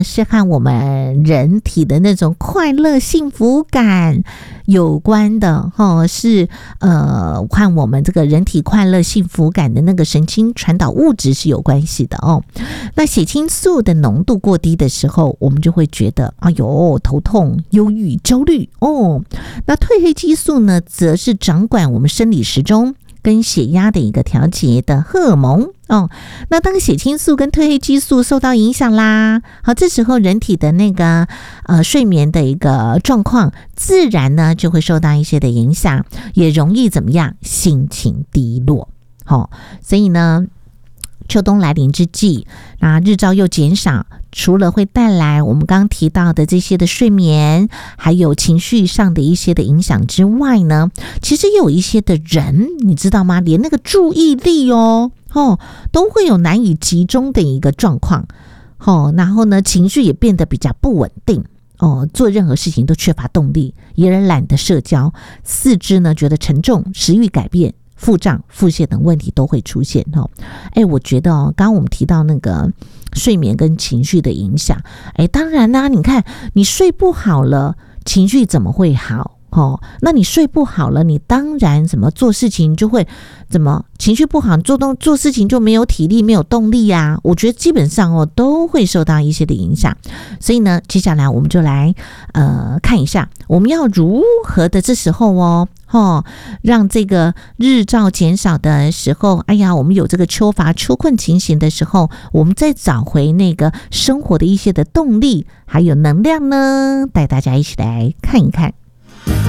是和我们人体的那种快乐幸福感有关的是和我们这个人体快乐幸福感的那个神经传导物质是有关系的哦。那血清素的浓度过低的时候，我们就会觉得哎呦头痛、忧郁、焦虑哦。那褪黑激素呢，则是掌管我们生理时钟跟血压的一个调节的荷尔蒙哦。那当血清素跟褪黑激素受到影响啦，好，这时候人体的那个睡眠的一个状况，自然呢就会受到一些的影响，也容易怎么样，心情低落。所以呢，秋冬来临之际，那日照又减少，除了会带来我们刚刚提到的这些的睡眠还有情绪上的一些的影响之外呢，其实也有一些的人你知道吗，连那个注意力都会有难以集中的一个状况然后呢情绪也变得比较不稳定做任何事情都缺乏动力，也懒得社交，四肢呢觉得沉重，食欲改变，腹胀、腹泻等问题都会出现我觉得刚刚我们提到那个睡眠跟情绪的影响，当然啦，你看你睡不好了，情绪怎么会好那你睡不好了，你当然怎么做事情就会怎么情绪不好，做事情就没有体力没有动力啊。我觉得基本上都会受到一些的影响。所以呢，接下来我们就来看一下我们要如何的这时候让这个日照减少的时候，我们有这个秋乏秋困情形的时候，我们再找回那个生活的一些的动力还有能量呢，带大家一起来看一看。